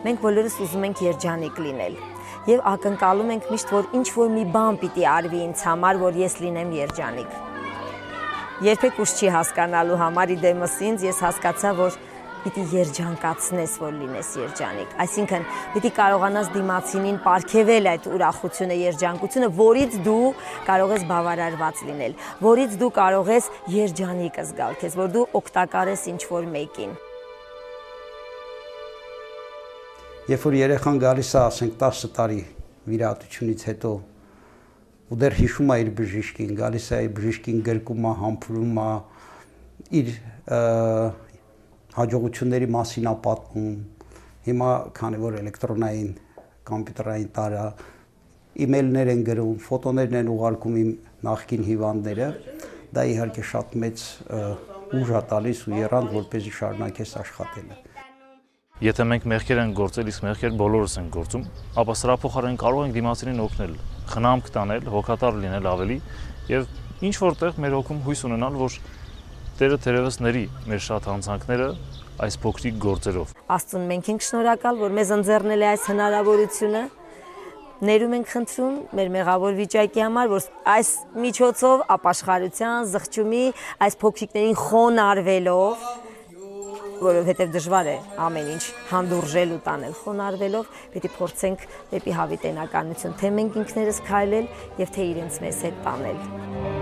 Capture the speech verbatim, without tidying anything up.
Մենք բոլորս ուզում ենք երջանիկ լինել եւ ակնկալում ենք միշտ, որ ինչ որ մի բան պիտի արվի ինձ համար, որ ես լինեմ երջանիկ։ Երբեք ուշ չի հասկանալու համար իդեմս ինձ, ես հասկացա, որ պիտի երջանկացնես, որ լինես երջանիկ։ Այսինքն, պիտի կարողանաս դիմացինին պարգևել այդ ուրախությունը, երջանկությունը, որից դու կարող ես բավարարված լինել, որից դու կարող ես երջանիկ զգալ քեզ, որ դու օգտակար ես ինչ-որ մեկին։ Երբ որ երեխան գալիս է, ասենք տասը տարի վիրահատությունից հետո, ու դեռ հիշում է իր բժիշկին, գալիս է իր բժիշկին գրկում է, համբուրում է, իր հաջողությունների մասին է պատմում։ Հիմա, քանի որ էլեկտրոնային, կոմպյուտերային տարա, իմեյլներ են գրում, ֆոտոներն են ուղարկում իմ նախկին հիվանդները, դա իհարկե շատ մեծ ուժ է տալիս ու եռանդ, որպեսզի շարունակես աշխատելը։ Եթե մենք մեղքեր ենք գործել, իսկ մեղքեր բոլորս ենք գործում, ապա սրա փոխարեն կարող ենք դիմացինին օգնել, խնամք տանել, հոգատար լինել ավելի եւ ինչ որտեղ մեր հոգում հույս ունենալ, որ Տերը թերևս ների մեր շատ հանցանքները այս փոքրիկ գործերով։ Աստծուն մենք ենք շնորհակալ, որ մեզ ընձեռնել է այս հնարավորությունը։ Ներում ենք խնդրում մեր մեղավոր վիճակի համար, որ այս միջոցով ապաշխարության, զղջումի, այս փոքրիկներին խոնարհվելով, որովհետև դժվար է ամեն ինչ հանդուրժել ու տանել, խոնարհվելով, պետք է փորձենք դեպի հավիտենականություն, թե մենք ինքներս քայլել եւ թե իրենց մեզ հետ տանել։